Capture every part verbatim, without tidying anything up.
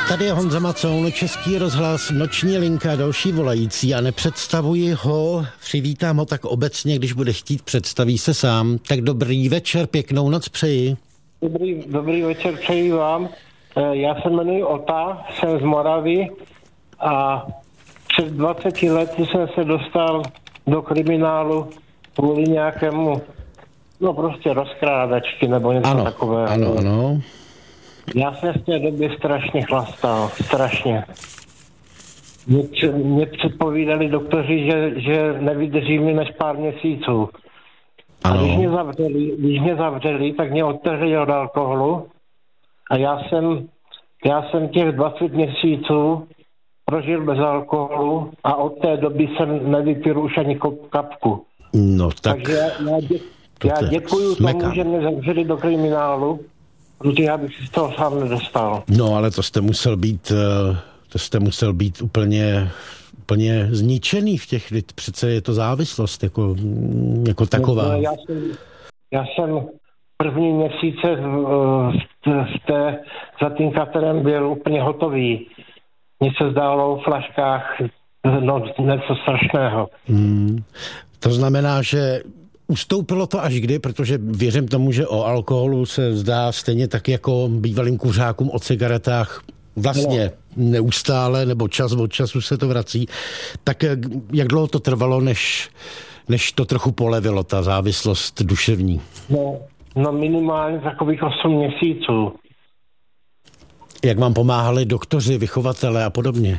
Tady je Honza Macoun, Český rozhlas, Noční linka, další volající a nepředstavuji ho, přivítám ho tak obecně, když bude chtít, představí se sám. Tak dobrý večer, pěknou noc přeji. Dobrý, dobrý večer přeji vám. Já se jmenuji Ota, jsem z Moravy a před dvaceti lety jsem se dostal do kriminálu kvůli nějakému, no prostě rozkrádačky nebo něco ano, takového. Ano, ano. Já jsem v té době strašně chlastal, strašně. Mě, mě předpovídali doktoři, že, že nevydržím než pár měsíců. Ano. A když mě zavřeli, když mě zavřeli, tak mě odtrhli od alkoholu a já jsem, já jsem těch dvacet měsíců prožil bez alkoholu a od té doby jsem nevypil už ani kapku. No tak... Takže já, já, dě, já děkuju smekám. tomu, že mě zavřeli do kriminálu, protože já bych si z toho sám nedostal. No ale to jste musel být, to jste musel být úplně, úplně zničený v těch, přece je to závislost jako, jako taková. No, já, jsem, já jsem první měsíce v, v té, za tím katerem byl úplně hotový. Mně se zdálo v flaškách no, něco strašného. Hmm. To znamená, že ustoupilo to až kdy, protože věřím tomu, že o alkoholu se zdá stejně tak jako bývalým kuřákům o cigaretách vlastně neustále, nebo čas od času se to vrací. Tak jak dlouho to trvalo, než, než to trochu polevilo, ta závislost duševní? No, no minimálně takových osm měsíců. Jak vám pomáhali doktoři, vychovatelé a podobně?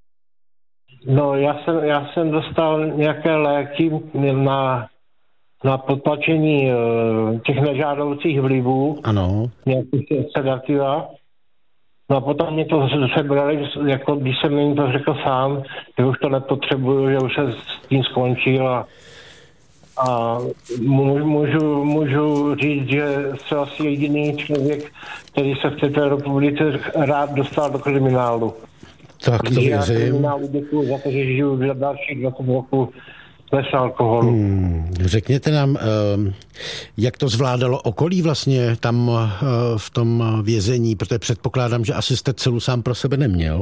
No, já jsem, já jsem dostal nějaké léky na, na potlačení uh, těch nežádoucích vlivů. Ano. Nějaký sedativa. No a potom mě to sebrali, jako když jsem jim to řekl sám, že už to nepotřebuju, že už se s tím skončil a, a můžu, můžu říct, že jsem asi jediný člověk, který se v této republice rád dostal do kriminálu. Tak to věřím. Já kriminálu děkuju za to, že žiju za dalších dvacet roků bez alkoholu. Hmm, řekněte nám, jak to zvládalo okolí vlastně tam v tom vězení, protože předpokládám, že asi jste celu sám pro sebe neměl.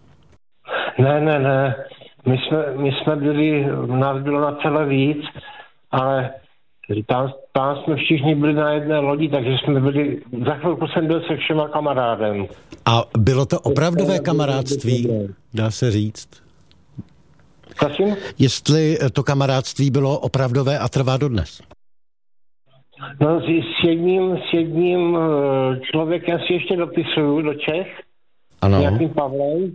Ne, ne, ne. My jsme, my jsme byli, nás bylo na celé víc, ale tam, tam jsme všichni byli na jedné lodi, takže jsme byli, za chvilku jsem byl se všema kamarádem. A bylo to opravdové kamarádství, dá se říct? Prosím? Jestli to kamarádství bylo opravdové a trvá dodnes? No s jedním, s jedním člověkem si ještě dopisuju do Čech. Ano. Nějakým Pavlem.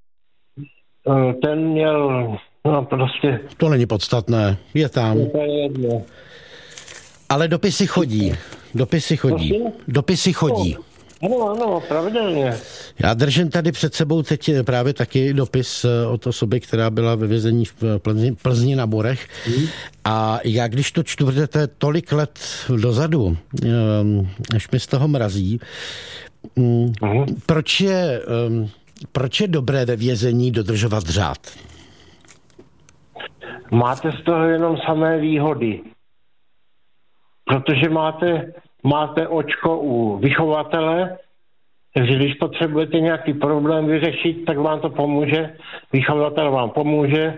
Ten měl, no prostě... To není podstatné, je tam. To je jedno. Ale dopisy chodí, dopisy chodí, Prosím? dopisy chodí. Ano, ano, pravidelně. Já držím tady před sebou teď právě taky dopis od osoby, která byla ve vězení v Plzni, Plzni na Borech. Hmm. A já když to čtu, protože to je tolik let dozadu, až mi z toho mrazí, hmm. proč je, proč je dobré ve vězení dodržovat řád? Máte z toho jenom samé výhody. Protože máte, máte očko u vychovatele, takže když potřebujete nějaký problém vyřešit, tak vám to pomůže. Vychovatel vám pomůže.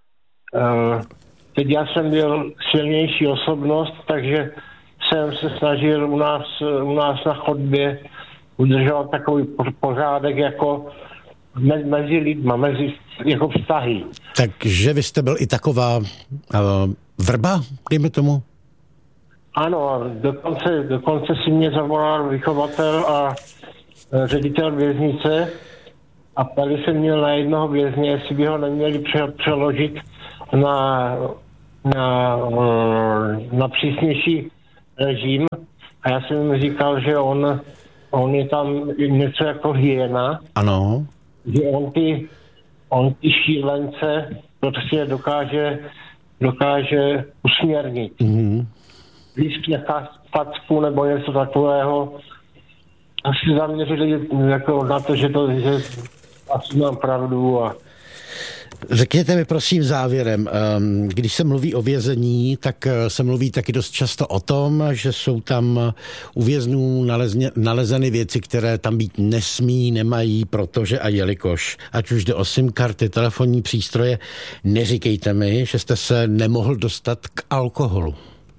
Teď já jsem byl silnější osobnost, takže jsem se snažil u nás, u nás na chodbě udržovat takový pořádek jako mezi lidma, mezi jako vztahy. Takže vy jste byl i taková uh, vrba, dejme tomu? Ano, dokonce, dokonce si mě zavolal vychovatel a ředitel věznice a tady jsem měl na jednoho vězně, jestli by ho neměli přeložit na, na, na přísnější režim. A já jsem jim říkal, že on, on je tam něco jako hyena. Ano. Že on ty, on ty šílence prostě dokáže, dokáže usměrnit. Mm-hmm. Blízky facku nebo něco takového. Asi zaměřili jako na to, že to že asi mám pravdu. A... Řekněte mi prosím závěrem, když se mluví o vězení, tak se mluví taky dost často o tom, že jsou tam u věznů nalezně, nalezeny věci, které tam být nesmí, nemají, protože a jelikož. Ať už jde o SIM karty, telefonní přístroje, neříkejte mi, že jste se nemohl dostat k alkoholu.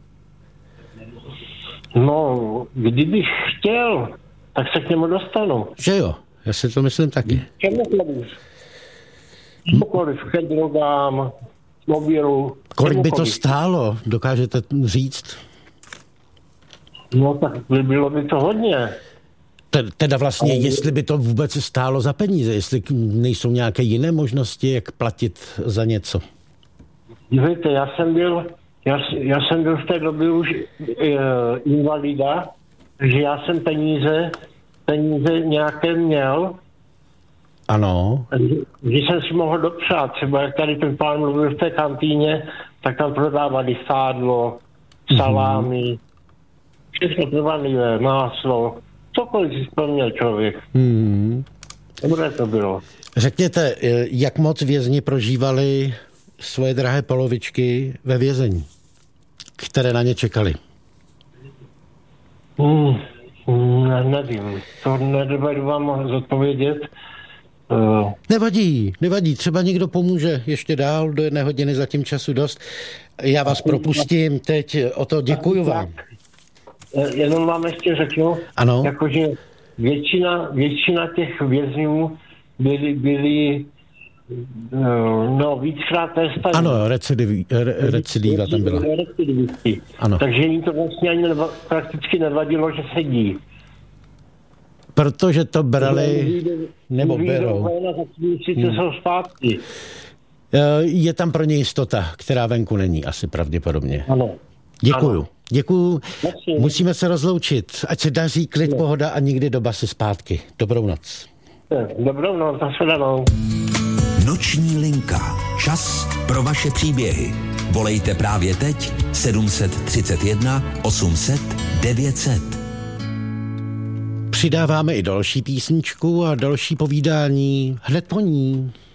No, kdybych chtěl, tak se k němu dostanu. Že jo, já si to myslím taky. Čemukoliv. Čemukoliv, ke drogám, mobilu. Kolik by to stálo, dokážete říct? No tak by bylo by to hodně. Teda vlastně, jestli by to vůbec stálo za peníze, jestli nejsou nějaké jiné možnosti, jak platit za něco. Dívejte, já jsem byl, já, já jsem byl v té době už e, invalida, takže já jsem peníze, peníze nějaké měl. Ano. Když jsem si mohl dopřát, třeba jak tady ten pán mluvil v té kantýně, tak tam prodávali sádlo, salámy, mm-hmm. všechno trvanlivé, máslo, cokoliv si vzpomněl člověk. Mm-hmm. Dobré to bylo. Řekněte, jak moc vězni prožívali svoje drahé polovičky ve vězení, které na ně čekali? Hmm, ne, nevím, to nedovedu vám zodpovědět. Uh, nevadí, nevadí, třeba někdo pomůže ještě dál, do jedné hodiny zatím času dost. Já vás propustím teď, o to děkuju vám. Jenom vám ještě řeknu, ano? Jakože většina, většina těch vězňů byli, byli no víckrát trestaní. Ano, recidiví, re, recidiva tam byla. Ano. Takže jim to vlastně ani neva, prakticky nevadilo, že sedí. Protože to brali, nebo berou. Hmm. Jsou zpátky. Je tam pro ně jistota, která venku není asi pravděpodobně. Ano. Děkuju. Ano. Děkuju. Musíme se rozloučit. Ať se daří, klid, pohoda a nikdy do basy zpátky. Dobrou noc. Dobrou noc, nashledanou. Noční linka. Čas pro vaše příběhy. Volejte právě teď sedm tři jedna osm set devět set. Přidáváme i další písničku a další povídání hned po ní.